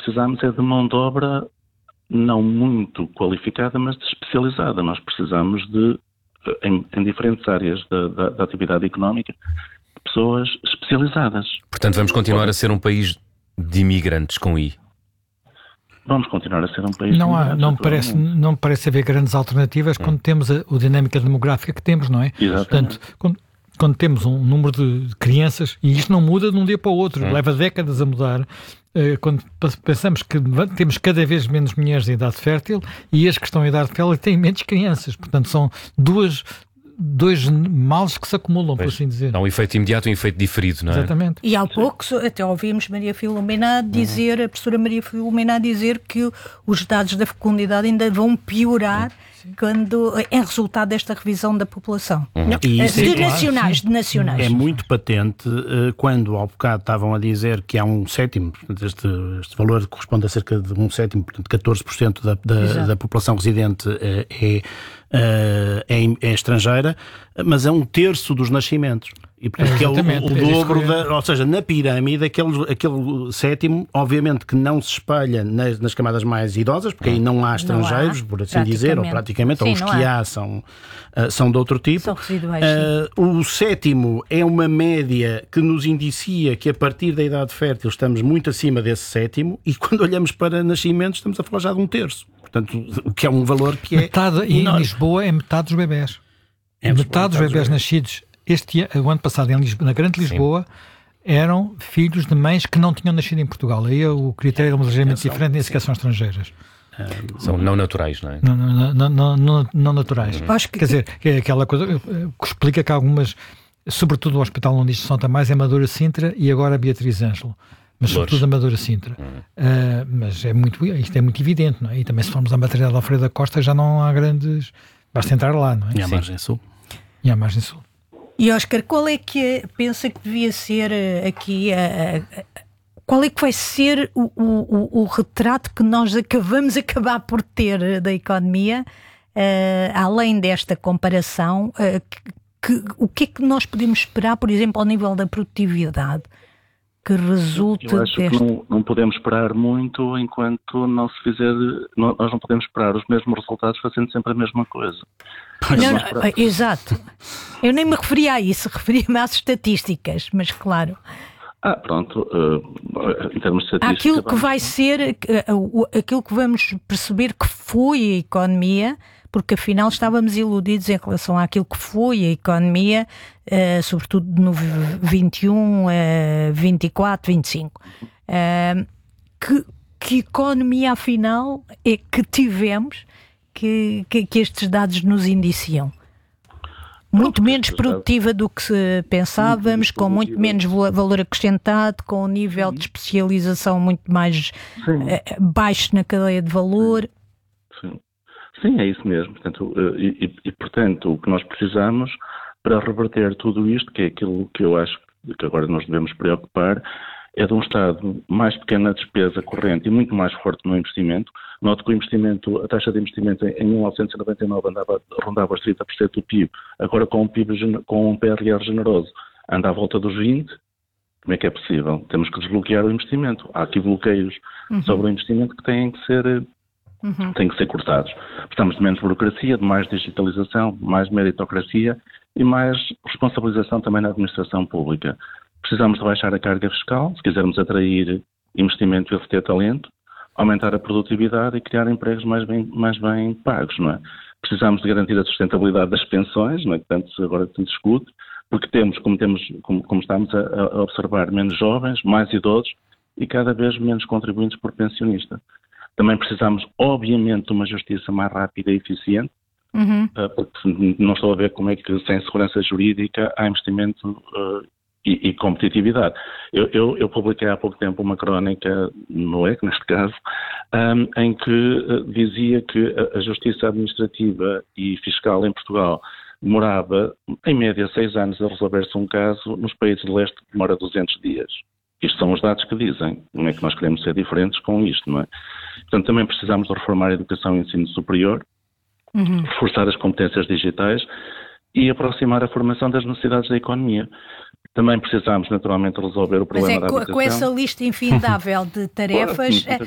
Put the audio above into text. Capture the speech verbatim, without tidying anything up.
precisamos é de mão de obra não muito qualificada, mas de especializada. Nós precisamos de, em, em diferentes áreas da, da, da atividade económica, de pessoas especializadas. Portanto, vamos continuar a ser um país de imigrantes com I. Vamos continuar a ser um país não de há, não parece Não parece haver grandes alternativas hum. quando temos a, a dinâmica demográfica que temos, não é? Exatamente. Portanto, quando, quando temos um número de crianças, e isto não muda de um dia para o outro, hum. leva décadas a mudar, quando pensamos que temos cada vez menos mulheres em idade fértil e as que estão em idade fértil têm menos crianças. Portanto, são duas... dois males que se acumulam, pois, por assim dizer. Há um efeito imediato e um efeito diferido, não é? Exatamente. E há pouco até ouvimos Maria Filomena dizer, uhum. a professora Maria Filomena dizer que os dados da fecundidade ainda vão piorar Sim. quando, em resultado desta revisão da população. Uhum. Não, E de é, nacionais, de nacionais. É muito patente quando ao bocado estavam a dizer que há um sétimo, portanto, este, este valor corresponde a cerca de um sétimo, portanto catorze por cento da, da, da população residente é, é Uh, é, é estrangeira, mas é um terço dos nascimentos. E portanto, é, que é o, o dobro, da, ou seja, na pirâmide, aquele, aquele sétimo, obviamente que não se espelha nas, nas camadas mais idosas, porque aí não há estrangeiros, não há, por assim dizer, ou praticamente, Sim, ou os que há, há são, uh, são de outro tipo. São residuais. Uh, o sétimo é uma média que nos indicia que a partir da idade fértil estamos muito acima desse sétimo, e quando olhamos para nascimentos estamos a falar já de um terço. Portanto, o que é um valor que é... Metade, e em Lisboa é metade dos bebés. É metade dos bebés nascidos este o ano passado em Lisboa, na Grande Lisboa, Sim. eram filhos de mães que não tinham nascido em Portugal. Aí o critério era ligeiramente diferente, nem sequer são estrangeiras. São não naturais, não é? Não, não, não, não, não, não naturais. Uhum. Acho que... Quer dizer, é aquela coisa que explica que algumas, sobretudo o Hospital Nunes de São Tomás, é Amadora Sintra e agora a Beatriz Ângelo. Mas sobretudo a Amadora Sintra. Uhum. Uh, mas é muito, isto é muito evidente, não é? E também se formos à maternidade Alfredo da Costa já não há grandes... Basta entrar lá, não é? E à margem sul. E à margem sul. E Óscar, qual é que pensa que devia ser aqui, a, a, qual é que vai ser o, o, o retrato que nós acabamos acabar por ter da economia, uh, além desta comparação, uh, que, que, o que é que nós podemos esperar, por exemplo, ao nível da produtividade, que resulte Eu acho deste... que não, não podemos esperar muito enquanto não se fizer, não, nós não podemos esperar os mesmos resultados fazendo sempre a mesma coisa. Não, não, exato. Eu nem me referia a isso, referia-me às estatísticas, mas claro. Ah, pronto, uh, em termos de estatística... Aquilo que vai ser, uh, aquilo que vamos perceber que foi a economia, porque afinal estávamos iludidos em relação àquilo que foi a economia, uh, sobretudo no vinte e um, uh, vinte e quatro, vinte e cinco. Uh, que, que economia afinal é que tivemos que, que, que estes dados nos indiciam? Muito menos produtiva do que pensávamos, com muito menos valor acrescentado, com um nível de especialização muito mais uh, baixo na cadeia de valor. Sim. Sim, é isso mesmo. Portanto, e, e, e, portanto, o que nós precisamos para reverter tudo isto, que é aquilo que eu acho que agora nós devemos preocupar, é de um Estado mais pequeno na despesa corrente e muito mais forte no investimento. Noto que o investimento, a taxa de investimento em mil novecentos e noventa e nove andava, rondava os trinta por cento do P I B, agora com um P I B, com um P R R generoso, anda à volta dos vinte por cento. Como é que é possível? Temos que desbloquear o investimento. Há aqui bloqueios uhum. sobre o investimento que têm que ser... Uhum. Têm que ser cortados. Precisamos de menos burocracia, de mais digitalização, mais meritocracia e mais responsabilização também na administração pública. Precisamos de baixar a carga fiscal, se quisermos atrair investimento e reter talento, aumentar a produtividade e criar empregos mais bem, mais bem pagos, não é? Precisamos de garantir a sustentabilidade das pensões, não é? Que tanto agora se discute, porque temos, como, temos, como, como estamos a, a observar, menos jovens, mais idosos e cada vez menos contribuintes por pensionista. Também precisamos, obviamente, de uma justiça mais rápida e eficiente, uhum. porque não estou a ver como é que, sem segurança jurídica, há investimento uh, e, e competitividade. Eu, eu, eu publiquei há pouco tempo uma crónica, no E C, neste caso, um, em que uh, dizia que a, a justiça administrativa e fiscal em Portugal demorava, em média, seis anos a resolver-se um caso, nos países de leste demora duzentos dias. Isto são os dados que dizem. Não é que nós queremos ser diferentes com isto, não é? Portanto, também precisamos de reformar a educação e o ensino superior, uhum. reforçar as competências digitais e aproximar a formação das necessidades da economia. Também precisamos, naturalmente, resolver o problema Mas é, da habitação. Com essa lista infindável de tarefas...